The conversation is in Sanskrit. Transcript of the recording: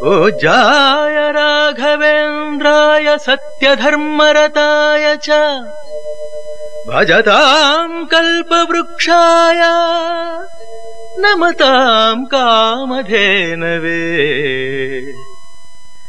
पूज्याय राघवेन्द्राय सत्यधर्मरताय च भजताम् कल्पवृक्षाय नमताम् कामधेनवे।